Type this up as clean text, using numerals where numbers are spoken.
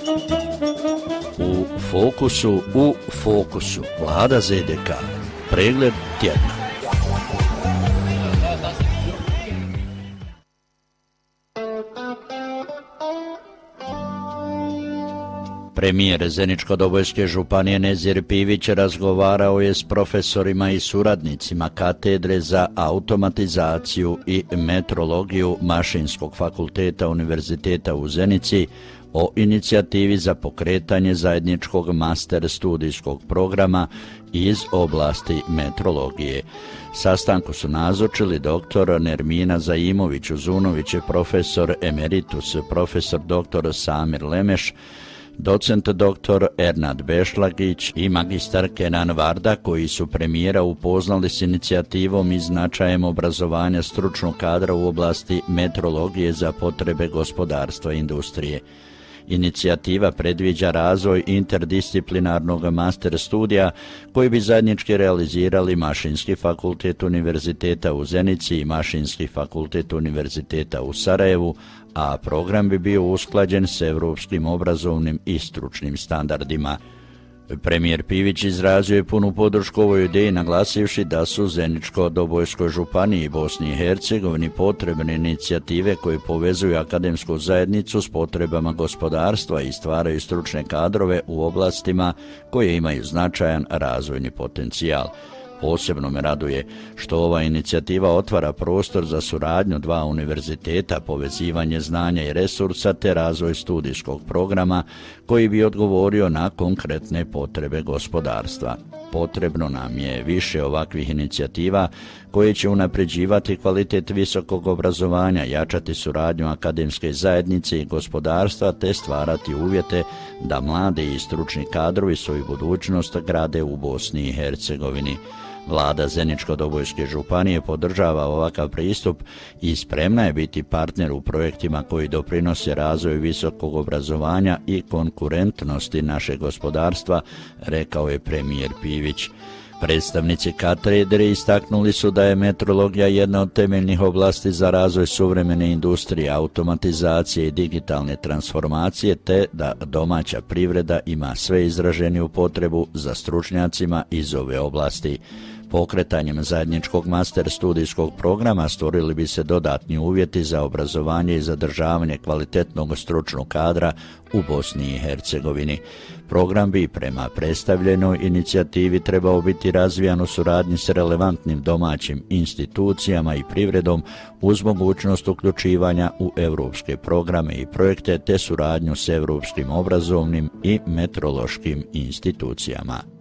U fokusu, Vlada ZDK, pregled tjedna. Premijer Zeničko-Dobojske županije Nezir Pivić razgovarao je s profesorima i suradnicima katedre za automatizaciju i metrologiju Mašinskog fakulteta Univerziteta u Zenici o inicijativi za pokretanje zajedničkog master studijskog programa iz oblasti metrologije. Sastanku su nazočili dr. Nermina Zaimović-Uzunović, profesor emeritus, profesor dr. Samir Lemeš, docent dr. Ernad Bešlagić i magistar Kenan Varda, koji su premijera upoznali s inicijativom i značajem obrazovanja stručnog kadra u oblasti metrologije za potrebe gospodarstva i industrije. Inicijativa predviđa razvoj interdisciplinarnog master studija koji bi zajednički realizirali Mašinski fakultet Univerziteta u Zenici i Mašinski fakultet Univerziteta u Sarajevu, a program bi bio usklađen s evropskim obrazovnim i stručnim standardima. Premijer Pivić izrazio je punu podršku ovoj ideji, naglasivši da su Zeničko-Dobojskoj županiji i Bosni i Hercegovini potrebne inicijative koje povezuju akademsku zajednicu s potrebama gospodarstva i stvaraju stručne kadrove u oblastima koje imaju značajan razvojni potencijal. Posebno me raduje što ova inicijativa otvara prostor za suradnju dva univerziteta, povezivanje znanja i resursa te razvoj studijskog programa koji bi odgovorio na konkretne potrebe gospodarstva. Potrebno nam je više ovakvih inicijativa koje će unapređivati kvalitet visokog obrazovanja, jačati suradnju akademske zajednice i gospodarstva te stvarati uvjete da mladi i stručni kadrovi svoju budućnost grade u Bosni i Hercegovini. Vlada Zeničko-Dobojske županije podržava ovakav pristup i spremna je biti partner u projektima koji doprinose razvoju visokog obrazovanja i konkurentnosti našeg gospodarstva, rekao je premijer Pivić. Predstavnici katedre istaknuli su da je metrologija jedna od temeljnih oblasti za razvoj suvremene industrije, automatizacije i digitalne transformacije, te da domaća privreda ima sve izraženiju potrebu za stručnjacima iz ove oblasti. Pokretanjem zajedničkog master studijskog programa stvorili bi se dodatni uvjeti za obrazovanje i zadržavanje kvalitetnog stručnog kadra u Bosni i Hercegovini. Program bi prema predstavljenoj inicijativi trebao biti razvijan u suradnji s relevantnim domaćim institucijama i privredom uz mogućnost uključivanja u evropske programe i projekte te suradnju s evropskim obrazovnim i metrološkim institucijama.